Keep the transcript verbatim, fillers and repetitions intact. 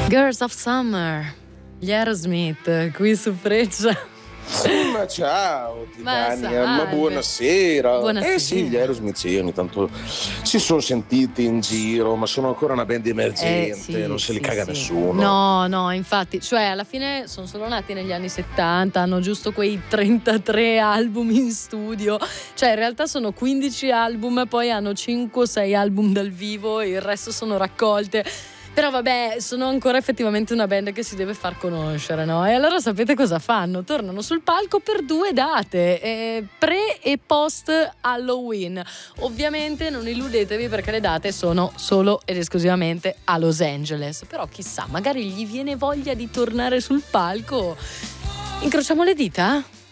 Girls of Summer, gli Aerosmith, qui su Freccia. Ma ciao Titania, Ma ma, buonasera. Buonasera. Eh sì, gli Aerosmith sì, ogni tanto si sono sentiti in giro, ma sono ancora una band emergente, Eh, sì, non se li sì, caga sì. nessuno. No, no, infatti, cioè alla fine sono solo nati negli anni settanta, hanno giusto quei trentatré album in studio, cioè in realtà sono quindici album, poi hanno cinque o sei album dal vivo e il resto sono raccolte. Però vabbè, sono ancora effettivamente una band che si deve far conoscere, no? E allora sapete cosa fanno? Tornano sul palco per due date, eh, pre e post Halloween. Ovviamente non illudetevi perché le date sono solo ed esclusivamente a Los Angeles. Però chissà, magari gli viene voglia di tornare sul palco. Incrociamo le dita?